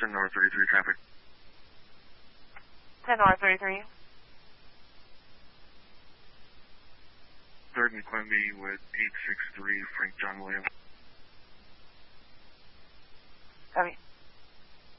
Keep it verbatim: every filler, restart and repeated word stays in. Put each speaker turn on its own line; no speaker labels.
ten North thirty-three traffic.
ten North thirty-three.
third and Quimby with eight six three, Frank John Williams.